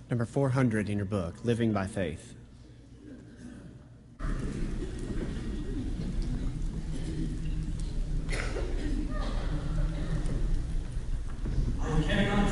Number 400 in your book, Living by Faith.